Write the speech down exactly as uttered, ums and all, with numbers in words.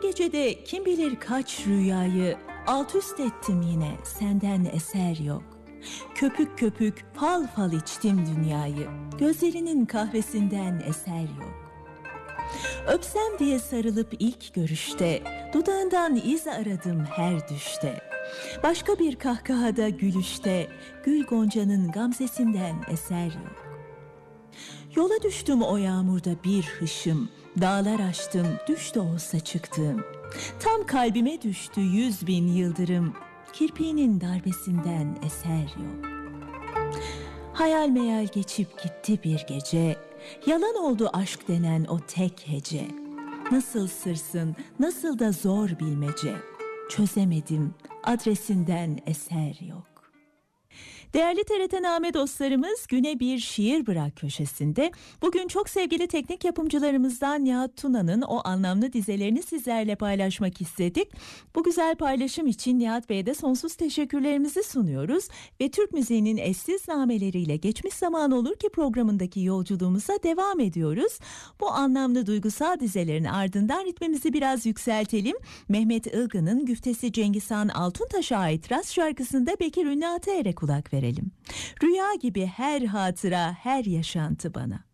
gecede kim bilir kaç rüyayı alt üst ettim, yine senden eser yok. Köpük köpük fal fal içtim dünyayı, gözlerinin kahvesinden eser yok. Öpsem diye sarılıp ilk görüşte, dudağından iz aradım her düşte. Başka bir kahkahada gülüşte, gül goncanın gamzesinden eser yok. Yola düştüm o yağmurda bir hışım, dağlar aştım düş de olsa çıktım. Tam kalbime düştü yüz bin yıldırım, kirpiğinin darbesinden eser yok. Hayal meyal geçip gitti bir gece, yalan oldu aşk denen o tek hece. Nasıl sırsın, nasıl da zor bilmece, çözemedim, adresinden eser yok. Değerli T R T-name dostlarımız, Güne Bir Şiir Bırak köşesinde bugün çok sevgili teknik yapımcılarımızdan Nihat Tuna'nın o anlamlı dizelerini sizlerle paylaşmak istedik. Bu güzel paylaşım için Nihat Bey'e de sonsuz teşekkürlerimizi sunuyoruz ve Türk müziğinin eşsiz nameleriyle Geçmiş Zaman Olur Ki programındaki yolculuğumuza devam ediyoruz. Bu anlamlı duygusal dizelerin ardından ritmimizi biraz yükseltelim. Mehmet Ilgın'ın güftesi Cengizhan Altuntaş'a ait Rast şarkısında Bekir Ünlü Atayer'e kulak verelim. Rüya gibi her hatıra, her yaşantı bana.